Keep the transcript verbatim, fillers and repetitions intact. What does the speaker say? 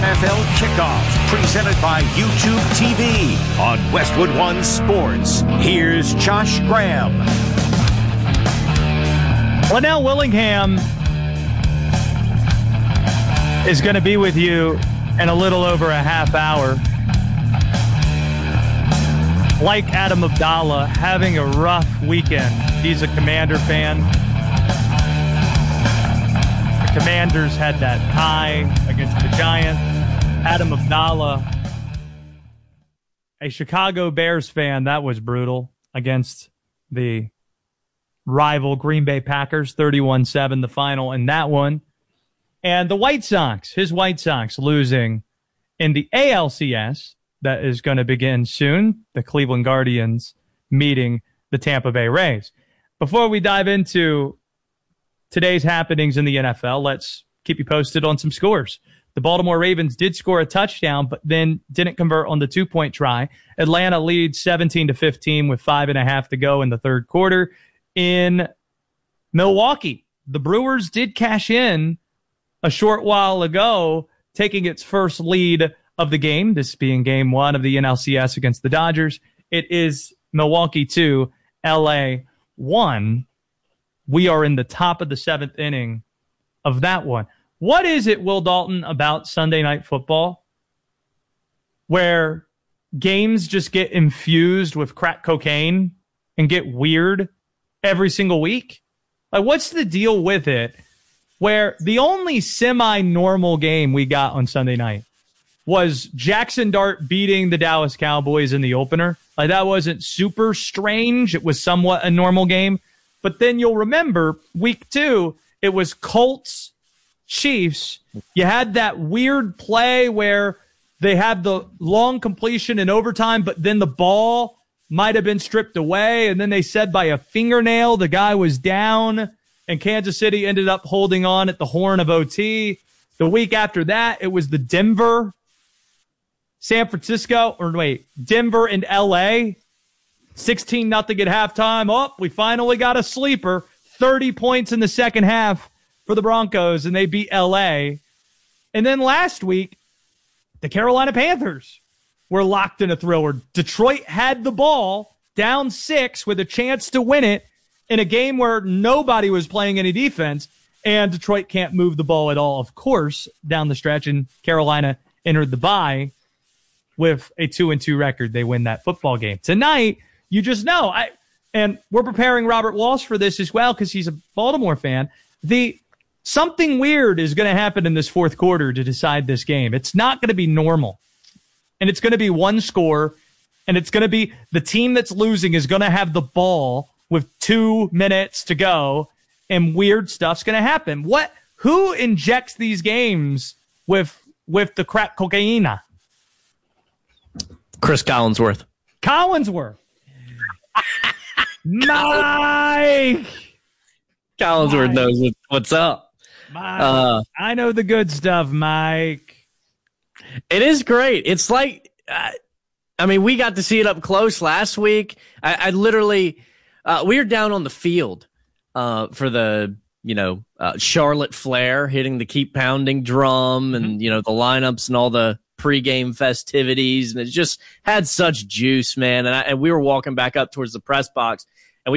N F L Kickoff, presented by YouTube T V on Westwood One Sports. Here's Josh Graham. Linnell Willingham is going to be with you in a little over a half hour. Like Adam Abdallah, having a rough weekend. He's a Commander fan. The Commanders had that tie against the Giants. Adam Abdallah, a Chicago Bears fan, that was brutal against the rival Green Bay Packers, thirty-one seven, the final in that one. And the White Sox, his White Sox losing in the A L C S. That is going to begin soon. The Cleveland Guardians meeting the Tampa Bay Rays. Before we dive into today's happenings in the N F L, let's keep you posted on some scores. The Baltimore Ravens did score a touchdown, but then didn't convert on the two-point try. Atlanta leads seventeen to fifteen with five and a half to go in the third quarter. In Milwaukee, the Brewers did cash in a short while ago, taking its first lead of the game, this being game one of the N L C S against the Dodgers. It is Milwaukee two, L A one. We are in the top of the seventh inning of that one. What is it, Will Dalton, about Sunday Night Football where games just get infused with crack cocaine and get weird every single week? Like, what's the deal with it where the only semi-normal game we got on Sunday night was Jackson Dart beating the Dallas Cowboys in the opener? Like, that wasn't super strange. It was somewhat a normal game. But then you'll remember week two, it was Colts, Chiefs. You had that weird play where they had the long completion in overtime, but then the ball might have been stripped away. And then they said by a fingernail, the guy was down, and Kansas City ended up holding on at the horn of O T. The week after that, it was the Denver, San Francisco, or wait, Denver and L A, sixteen nothing at halftime. Oh, we finally got a sleeper. thirty points in the second half for the Broncos, and they beat L A. And then last week, the Carolina Panthers were locked in a thriller. Detroit had the ball, down six, with a chance to win it in a game where nobody was playing any defense, and Detroit can't move the ball at all, of course, down the stretch, and Carolina entered the bye with a two and two record. They win that football game. Tonight, you just know, I and we're preparing Robert Walsh for this as well because he's a Baltimore fan. The something weird is going to happen in this fourth quarter to decide this game. It's not going to be normal, and it's going to be one score, and it's going to be the team that's losing is going to have the ball with two minutes to go, and weird stuff's going to happen. What? Who injects these games with with the crack cocaine? Chris Collinsworth. Collinsworth. Mike. Collinsworth Mike. knows what, what's up. Mike. Uh, I know the good stuff, Mike. It is great. It's like, uh, I mean, we got to see it up close last week. I, I literally, uh, we were down on the field uh, for the, you know, uh, Charlotte Flair hitting the keep pounding drum and, mm-hmm. you know, the lineups and all the pregame festivities. And it just had such juice, man. And, I, and we were walking back up towards the press box.